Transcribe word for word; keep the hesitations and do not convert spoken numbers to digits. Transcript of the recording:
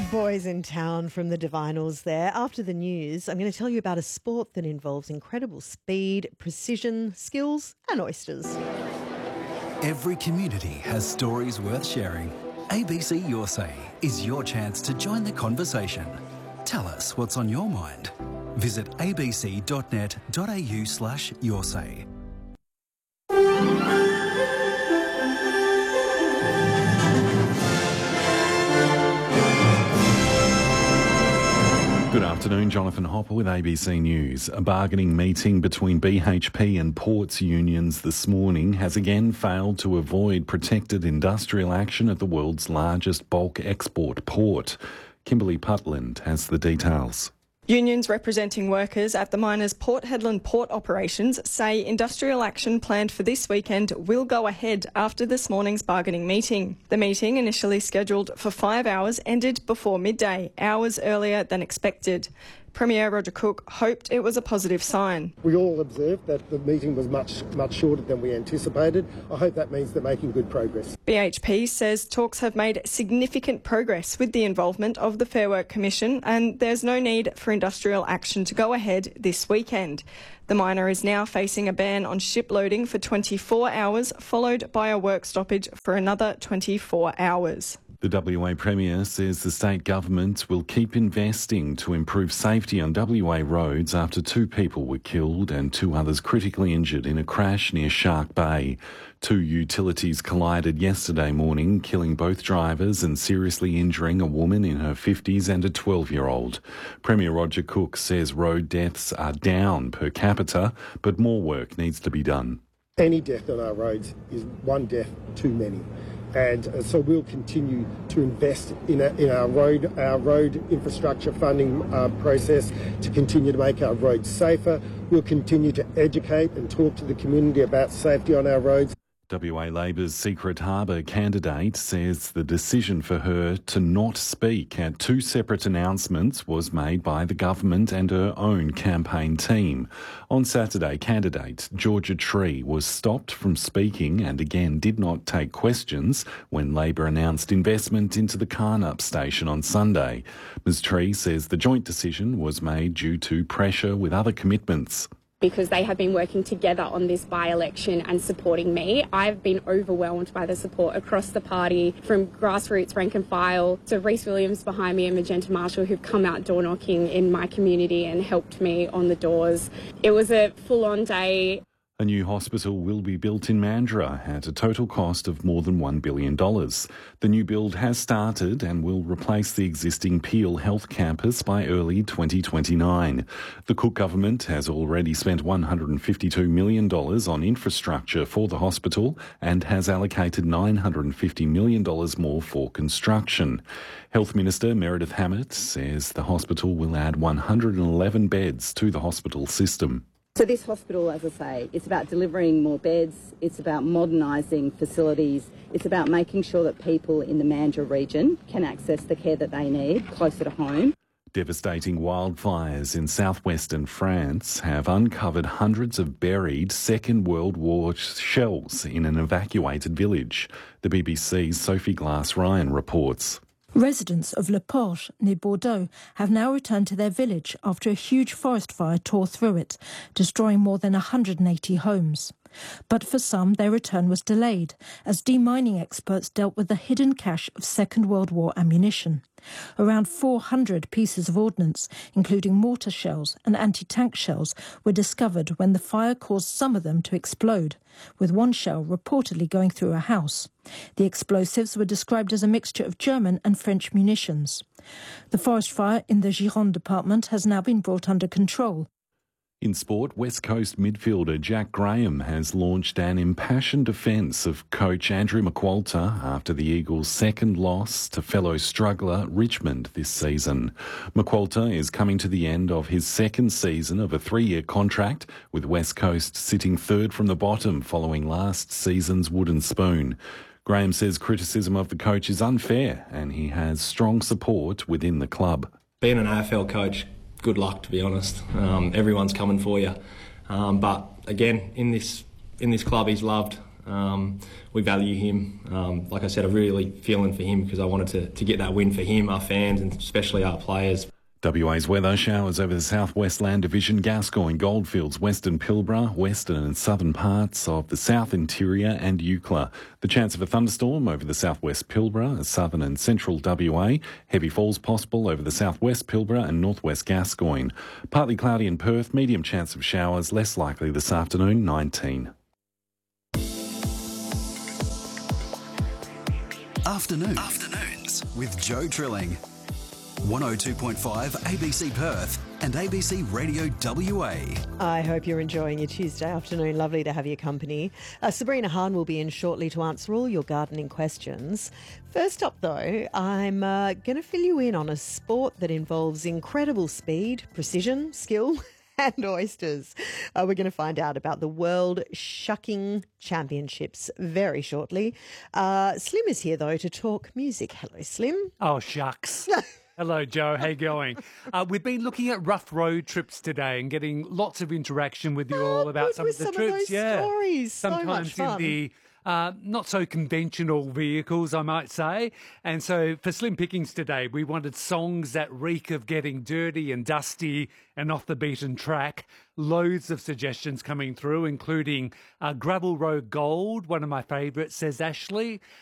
Boys in town from the Divinals there. After the news, I'm going to tell you about a sport that involves incredible speed, precision, skills and oysters. Every community has stories worth sharing. A B C Your Say is your chance to join the conversation. Tell us what's on your mind. Visit abc.net.au slash your say. Good afternoon, Jonathan Hopper with A B C News. A bargaining meeting between B H P and ports unions this morning has again failed to avoid protected industrial action at the world's largest bulk export port. Kimberly Putland has the details. Unions representing workers at the miners' Port Hedland port operations say industrial action planned for this weekend will go ahead after this morning's bargaining meeting. The meeting, initially scheduled for five hours, ended before midday, hours earlier than expected. Premier Roger Cook hoped it was a positive sign. We all observed that the meeting was much, much shorter than we anticipated. I hope that means they're making good progress. B H P says talks have made significant progress with the involvement of the Fair Work Commission and there's no need for industrial action to go ahead this weekend. The miner is now facing a ban on ship loading for twenty-four hours, followed by a work stoppage for another twenty-four hours. The W A Premier says the state government will keep investing to improve safety on W A roads after two people were killed and two others critically injured in a crash near Shark Bay. Two utilities collided yesterday morning, killing both drivers and seriously injuring a woman in her fifties and a twelve-year-old. Premier Roger Cook says road deaths are down per capita, but more work needs to be done. Any death on our roads is one death too many. And uh, so we'll continue to invest in, a, in our road our road infrastructure funding uh, process to continue to make our roads safer. We'll continue to educate and talk to the community about safety on our roads. W A Labor's Secret Harbour candidate says the decision for her to not speak at two separate announcements was made by the government and her own campaign team. On Saturday, candidate Georgia Tree was stopped from speaking and again did not take questions when Labor announced investment into the Carnup station on Sunday. Miz Tree says the joint decision was made due to pressure with other commitments. Because they have been working together on this by-election and supporting me. I've been overwhelmed by the support across the party, from grassroots rank and file to Rhys Williams behind me and Magenta Marshall, who've come out door knocking in my community and helped me on the doors. It was a full-on day. A new hospital will be built in Mandurah at a total cost of more than one billion dollars. The new build has started and will replace the existing Peel Health Campus by early twenty twenty-nine. The Cook government has already spent one hundred fifty-two million dollars on infrastructure for the hospital and has allocated nine hundred fifty million dollars more for construction. Health Minister Meredith Hammett says the hospital will add one hundred eleven beds to the hospital system. So this hospital, as I say, it's about delivering more beds, it's about modernising facilities, it's about making sure that people in the Mandurah region can access the care that they need closer to home. Devastating wildfires in southwestern France have uncovered hundreds of buried Second World War shells in an evacuated village. The B B C's Sophie Glass-Ryan reports. Residents of Le Porche, near Bordeaux, have now returned to their village after a huge forest fire tore through it, destroying more than one hundred eighty homes. But for some, their return was delayed, as demining experts dealt with the hidden cache of Second World War ammunition. Around four hundred pieces of ordnance, including mortar shells and anti-tank shells, were discovered when the fire caused some of them to explode, with one shell reportedly going through a house. The explosives were described as a mixture of German and French munitions. The forest fire in the Gironde department has now been brought under control. In sport, West Coast midfielder Jack Graham has launched an impassioned defence of coach Andrew McQualter after the Eagles' second loss to fellow struggler Richmond this season. McQualter is coming to the end of his second season of a three-year contract, with West Coast sitting third from the bottom following last season's wooden spoon. Graham says criticism of the coach is unfair and he has strong support within the club. Being an A F L coach, good luck, to be honest. Um, everyone's coming for you. Um, but again, in this in this club, he's loved. Um, we value him. Um, like I said, I'm really feeling for him because I wanted to, to get that win for him, our fans, and especially our players. W A's weather: showers over the southwest Land Division, Gascoyne, Goldfields, Western Pilbara, western and southern parts of the south interior and Eucla. The chance of a thunderstorm over the southwest Pilbara, southern and central W A. Heavy falls possible over the southwest Pilbara and northwest Gascoyne. Partly cloudy in Perth, medium chance of showers, less likely this afternoon, nineteen. Afternoons, Afternoons with Joe Trilling. one oh two point five A B C Perth and A B C Radio W A. I hope you're enjoying your Tuesday afternoon. Lovely to have your company. Uh, Sabrina Hahn will be in shortly to answer all your gardening questions. First up, though, I'm uh, going to fill you in on a sport that involves incredible speed, precision, skill and oysters. Uh, we're going to find out about the World Shucking Championships very shortly. Uh, Slim is here, though, to talk music. Hello, Slim. Oh, shucks. Hello, Joe. How you going? Uh, we've been looking at rough road trips today and getting lots of interaction with you Oh, all about good some with of the some of trips. those yeah, stories. So much sometimes fun. in the uh, not so conventional vehicles, I might say. And so for Slim Pickings today, we wanted songs that reek of getting dirty and dusty and off the beaten track. Loads of suggestions coming through, including uh, Gravel Road Gold, one of my favourites, says Ashley.